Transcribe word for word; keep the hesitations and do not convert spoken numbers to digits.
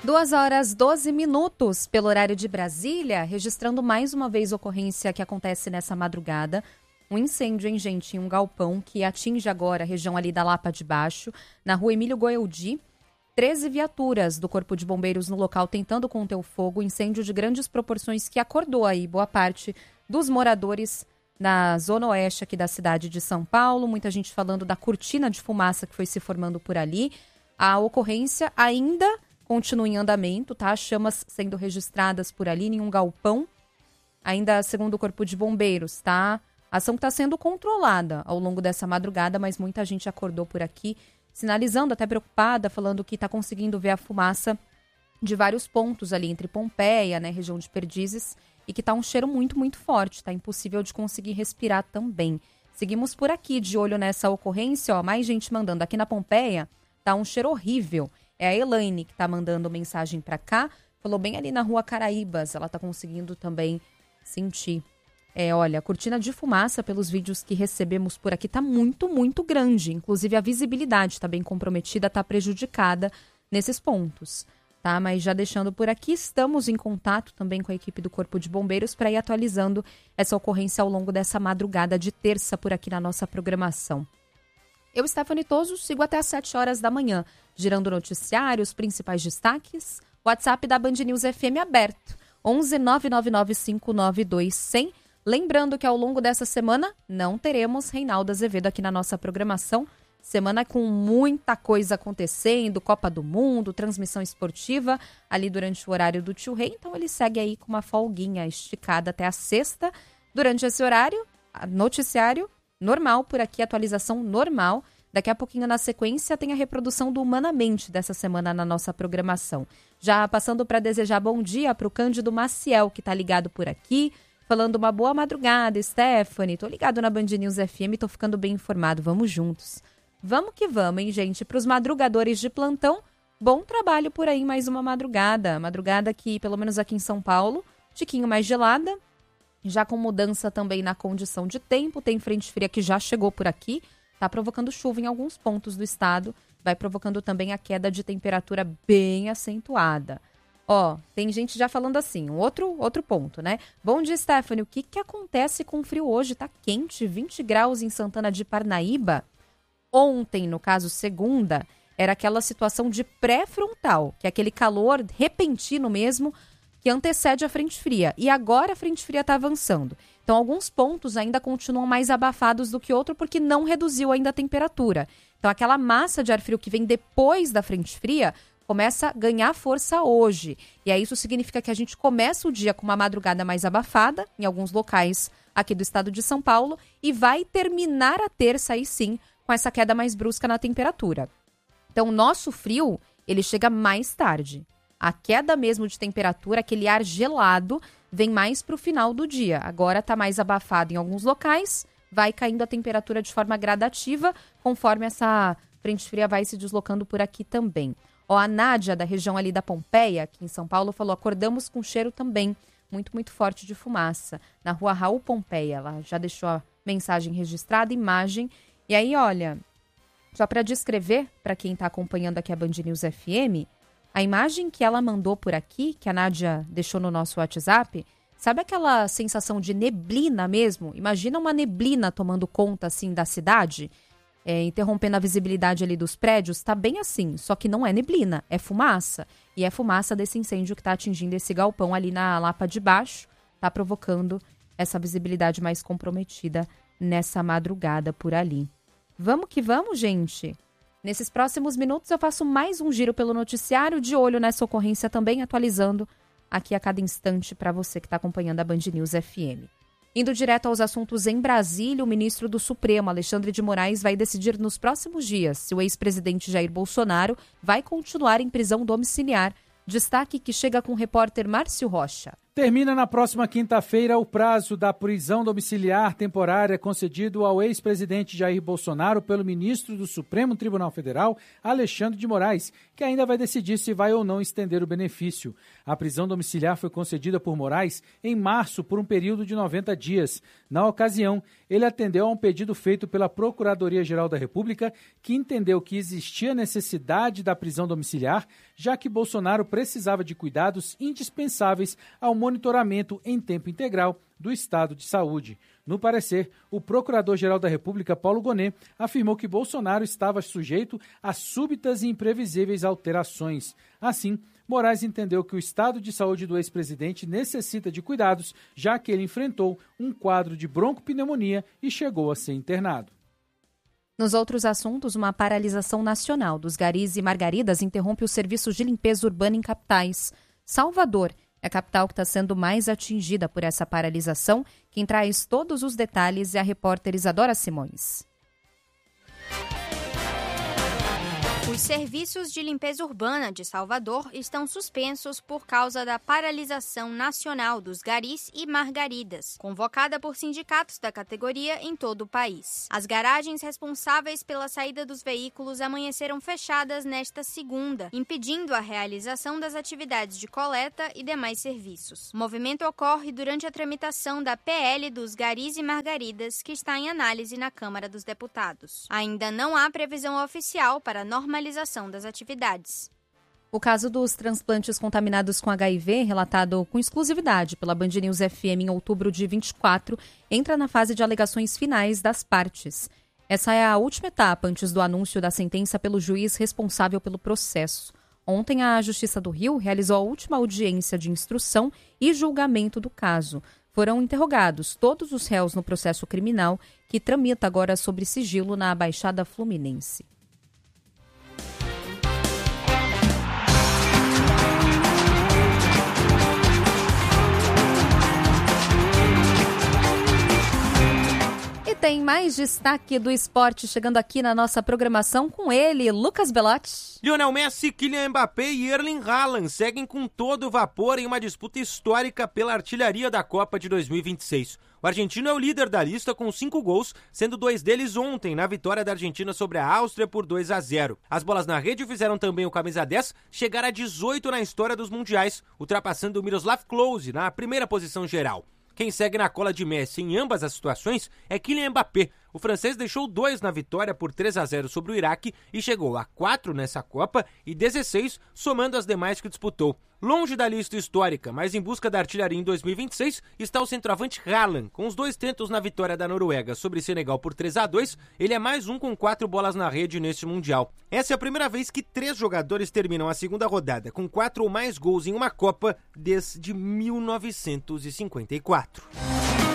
duas horas doze minutos pelo horário de Brasília, registrando mais uma vez ocorrência que acontece nessa madrugada. Um incêndio, hein, gente, em um galpão que atinge agora a região ali da Lapa de Baixo, na rua Emílio Goeldi. treze viaturas do Corpo de Bombeiros no local tentando conter o fogo. Incêndio de grandes proporções que acordou aí boa parte dos moradores na zona oeste aqui da cidade de São Paulo. Muita gente falando da cortina de fumaça que foi se formando por ali. A ocorrência ainda continua em andamento, tá? Chamas sendo registradas por ali em um galpão. Ainda segundo o Corpo de Bombeiros, tá? A ação está sendo controlada ao longo dessa madrugada, mas muita gente acordou por aqui, sinalizando, até preocupada, falando que está conseguindo ver a fumaça de vários pontos ali entre Pompeia, né, região de Perdizes, e que está um cheiro muito, muito forte, tá impossível de conseguir respirar também. Seguimos por aqui, de olho nessa ocorrência, ó, mais gente mandando. Aqui na Pompeia, tá um cheiro horrível. É a Elaine que tá mandando mensagem para cá, falou bem ali na rua Caraíbas, ela tá conseguindo também sentir. É, olha, a cortina de fumaça, pelos vídeos que recebemos por aqui, tá muito, muito grande. Inclusive, a visibilidade está bem comprometida, tá prejudicada nesses pontos, tá? Mas já deixando por aqui, estamos em contato também com a equipe do Corpo de Bombeiros para ir atualizando essa ocorrência ao longo dessa madrugada de terça por aqui na nossa programação. Eu, Stephanie Toso, sigo até às sete horas da manhã, girando noticiários, principais destaques. WhatsApp da Band News F M aberto, onze nove nove nove cinco nove dois zero zero. Lembrando que ao longo dessa semana não teremos Reinaldo Azevedo aqui na nossa programação. Semana com muita coisa acontecendo, Copa do Mundo, transmissão esportiva ali durante o horário do Tio Rei. Então ele segue aí com uma folguinha esticada até a sexta. Durante esse horário, noticiário normal por aqui, atualização normal. Daqui a pouquinho, na sequência, tem a reprodução do Humanamente dessa semana na nossa programação. Já passando para desejar bom dia para o Cândido Maciel, que está ligado por aqui, falando uma boa madrugada, Stephanie. Tô ligado na Band News F M, tô ficando bem informado. Vamos juntos. Vamos que vamos, hein, gente? Para os madrugadores de plantão, bom trabalho por aí, mais uma madrugada. Madrugada que, pelo menos aqui em São Paulo, um tiquinho mais gelada, já com mudança também na condição de tempo. Tem frente fria que já chegou por aqui, tá provocando chuva em alguns pontos do estado, vai provocando também a queda de temperatura bem acentuada. Ó, tem gente já falando assim, um outro, outro ponto, né? Bom dia, Stephanie, o que, que acontece com o frio hoje? Tá quente, vinte graus em Santana de Parnaíba. Ontem, no caso segunda, era aquela situação de pré-frontal, que é aquele calor repentino mesmo, que antecede a frente fria. E agora a frente fria está avançando. Então, alguns pontos ainda continuam mais abafados do que outro, porque não reduziu ainda a temperatura. Então, aquela massa de ar frio que vem depois da frente fria começa a ganhar força hoje. E aí isso significa que a gente começa o dia com uma madrugada mais abafada, em alguns locais aqui do estado de São Paulo, e vai terminar a terça aí sim, com essa queda mais brusca na temperatura. Então, o nosso frio, ele chega mais tarde. A queda mesmo de temperatura, aquele ar gelado, vem mais para o final do dia. Agora está mais abafado em alguns locais, vai caindo a temperatura de forma gradativa, conforme essa frente fria vai se deslocando por aqui também. Ó, a Nádia, da região ali da Pompeia, aqui em São Paulo, falou, acordamos com cheiro também, muito, muito forte de fumaça. Na rua Raul Pompeia, ela já deixou a mensagem registrada, imagem. E aí, olha, só para descrever, para quem está acompanhando aqui a Band News F M, a imagem que ela mandou por aqui, que a Nádia deixou no nosso WhatsApp, sabe aquela sensação de neblina mesmo? Imagina uma neblina tomando conta, assim, da cidade, é, interrompendo a visibilidade ali dos prédios, tá bem assim, só que não é neblina, é fumaça. E é fumaça desse incêndio que está atingindo esse galpão ali na Lapa de Baixo, tá provocando essa visibilidade mais comprometida nessa madrugada por ali. Vamos que vamos, gente! Nesses próximos minutos eu faço mais um giro pelo noticiário, de olho nessa ocorrência também, atualizando aqui a cada instante para você que está acompanhando a Band News F M. Indo direto aos assuntos em Brasília, o ministro do Supremo, Alexandre de Moraes, vai decidir nos próximos dias se o ex-presidente Jair Bolsonaro vai continuar em prisão domiciliar. Destaque que chega com o repórter Márcio Rocha. Termina na próxima quinta-feira o prazo da prisão domiciliar temporária concedido ao ex-presidente Jair Bolsonaro pelo ministro do Supremo Tribunal Federal, Alexandre de Moraes, que ainda vai decidir se vai ou não estender o benefício. A prisão domiciliar foi concedida por Moraes em março por um período de noventa dias. Na ocasião, ele atendeu a um pedido feito pela Procuradoria-Geral da República, que entendeu que existia necessidade da prisão domiciliar, já que Bolsonaro precisava de cuidados indispensáveis ao monitoramento em tempo integral do estado de saúde. No parecer, o Procurador-Geral da República, Paulo Gonet, afirmou que Bolsonaro estava sujeito a súbitas e imprevisíveis alterações. Assim, Moraes entendeu que o estado de saúde do ex-presidente necessita de cuidados, já que ele enfrentou um quadro de broncopneumonia e chegou a ser internado. Nos outros assuntos, uma paralisação nacional dos garis e margaridas interrompe os serviços de limpeza urbana em capitais. Salvador é a capital que está sendo mais atingida por essa paralisação. Quem traz todos os detalhes é a repórter Isadora Simões. Os serviços de limpeza urbana de Salvador estão suspensos por causa da paralisação nacional dos garis e margaridas, convocada por sindicatos da categoria em todo o país. As garagens responsáveis pela saída dos veículos amanheceram fechadas nesta segunda, impedindo a realização das atividades de coleta e demais serviços. O movimento ocorre durante a tramitação da P L dos garis e margaridas, que está em análise na Câmara dos Deputados. Ainda não há previsão oficial para normalização das atividades. O caso dos transplantes contaminados com H I V, relatado com exclusividade pela Band News F M em outubro de vinte e quatro, entra na fase de alegações finais das partes. Essa é a última etapa antes do anúncio da sentença pelo juiz responsável pelo processo. Ontem, a Justiça do Rio realizou a última audiência de instrução e julgamento do caso. Foram interrogados todos os réus no processo criminal, que tramita agora sob sigilo na Baixada Fluminense. Tem mais destaque do esporte chegando aqui na nossa programação com ele, Lucas Belotti. Lionel Messi, Kylian Mbappé e Erling Haaland seguem com todo vapor em uma disputa histórica pela artilharia da Copa de dois mil e vinte e seis. O argentino é o líder da lista com cinco gols, sendo dois deles ontem na vitória da Argentina sobre a Áustria por dois a zero. As bolas na rede fizeram também o camisa dez chegar a dezoito na história dos mundiais, ultrapassando o Miroslav Klose na primeira posição geral. Quem segue na cola de Messi em ambas as situações é Kylian Mbappé. O francês deixou dois na vitória por três a zero sobre o Iraque e chegou a quatro nessa Copa e dezesseis somando as demais que disputou. Longe da lista histórica, mas em busca da artilharia em dois mil e vinte e seis, está o centroavante Haaland. Com os dois tentos na vitória da Noruega sobre Senegal por três a dois, ele é mais um com quatro bolas na rede neste Mundial. Essa é a primeira vez que três jogadores terminam a segunda rodada com quatro ou mais gols em uma Copa desde mil novecentos e cinquenta e quatro.